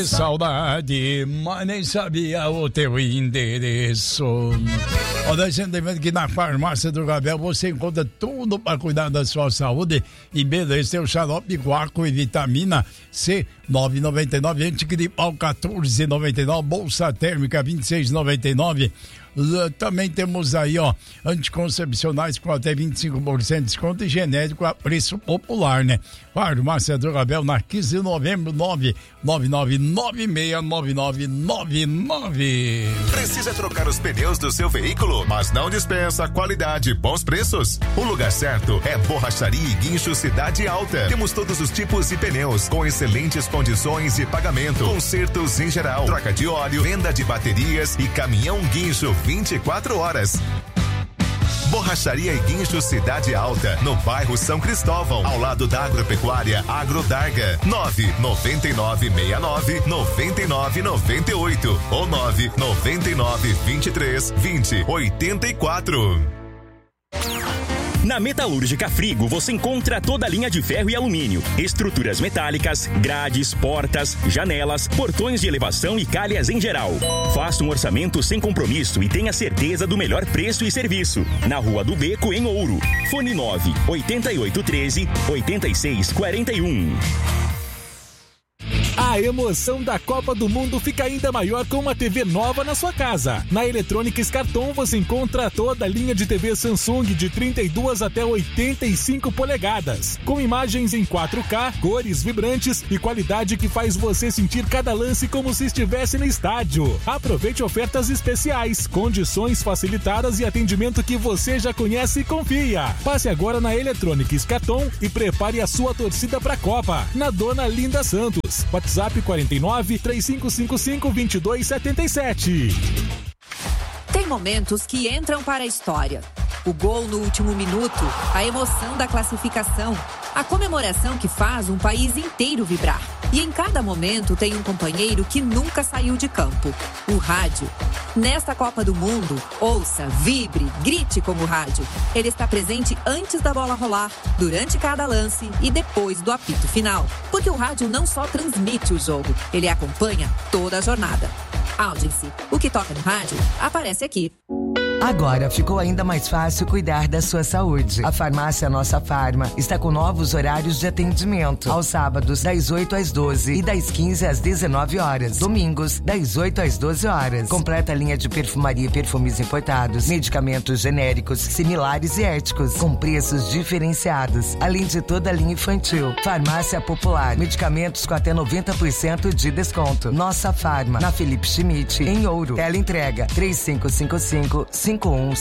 Saudade, mas nem sabia o teu endereço. Olha, a gente vendo que na farmácia do Gabriel você encontra tudo para cuidar da sua saúde e beleza. Tem o xarope de guaco e vitamina C, 9,99, antigripal 14,99, bolsa térmica 26,99. Também temos aí, ó, anticoncepcionais com até 25% de desconto e genérico a preço popular, né? Farmácia do Gabriel, na 15 de novembro, 999969999. Precisa trocar os pneus do seu veículo, mas não dispensa qualidade e bons preços? O lugar certo é Borracharia e Guincho Cidade Alta. Temos todos os tipos de pneus com excelentes condições de pagamento, consertos em geral, troca de óleo, venda de baterias e caminhão guincho 24 horas. Borracharia e Guincho Cidade Alta, no bairro São Cristóvão, ao lado da Agropecuária Agrodarga. 999699998 ou 999232084. Na Metalúrgica Frigo você encontra toda a linha de ferro e alumínio, estruturas metálicas, grades, portas, janelas, portões de elevação e calhas em geral. Faça um orçamento sem compromisso e tenha certeza do melhor preço e serviço. Na Rua do Beco, em Ouro. Fone 98813-8641. A emoção da Copa do Mundo fica ainda maior com uma TV nova na sua casa. Na Eletrônicas Carton você encontra toda a linha de TV Samsung de 32 até 85 polegadas, com imagens em 4K, cores vibrantes e qualidade que faz você sentir cada lance como se estivesse no estádio. Aproveite ofertas especiais, condições facilitadas e atendimento que você já conhece e confia. Passe agora na Eletrônicas Carton e prepare a sua torcida para a Copa, na Dona Linda Santos. WhatsApp 49-3555-2277. Tem momentos que entram para a história. O gol no último minuto, a emoção da classificação, a comemoração que faz um país inteiro vibrar. E em cada momento tem um companheiro que nunca saiu de campo, o rádio. Nesta Copa do Mundo, ouça, vibre, grite como rádio. Ele está presente antes da bola rolar, durante cada lance e depois do apito final. Porque o rádio não só transmite o jogo, ele acompanha toda a jornada. Audience, o que toca no rádio, aparece aqui. Agora ficou ainda mais fácil cuidar da sua saúde. A farmácia Nossa Farma está com novos horários de atendimento. Aos sábados, das 8 às 12 e das 15 às 19 horas. Domingos, das 8 às 12 horas. Completa linha de perfumaria e perfumes importados, medicamentos genéricos, similares e éticos, com preços diferenciados. Além de toda a linha infantil. Farmácia Popular, medicamentos com até 90% de desconto. Nossa Farma, na Felipe Schmidt, em Ouro. Teleentrega 3555-5151.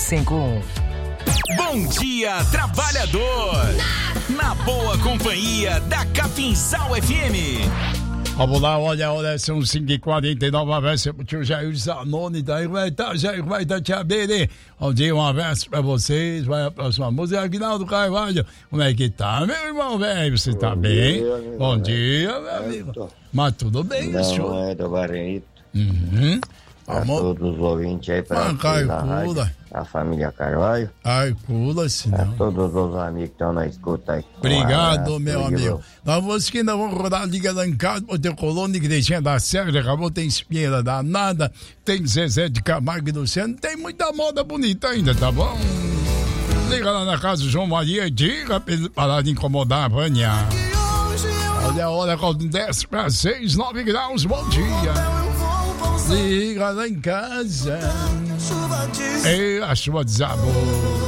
Bom dia, trabalhador! Na boa companhia da Capinzal FM. Vamos lá, olha, são 5h49, uma vez pro tio Jair Zanoni, daí vai estar te abrir. Bom dia, um abraço pra vocês, vai a próxima música. Aguinaldo Carvalho, como é que tá, meu irmão velho? Você tá bem? Bom dia, meu amigo. Mas tudo bem, senhor? Não é do Barreto. A todos os ouvintes aí para a família Carvalho. Ai, pula-se, não. A todos os amigos que estão na escuta aí. Obrigado, meu amigo. Nós vamos que ainda vamos rodar a Liga lá em casa, tem Colônia, Igrejinha da Serra, acabou, tem Espinheira Danada, tem Zezé de Camargo e Luciano, tem muita moda bonita ainda, tá bom? Liga lá na casa do João Maria e diga pra ele parar de incomodar a Vânia. Olha a hora com 10 para 6, 9 graus, bom dia. Liga lá em casa. E a chuva desabou.